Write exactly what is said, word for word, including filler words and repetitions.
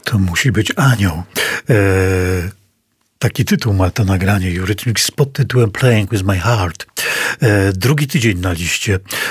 To musi być anioł. E, taki tytuł ma to nagranie Eurythmics pod tytułem Playing with My Heart. E, drugi tydzień na liście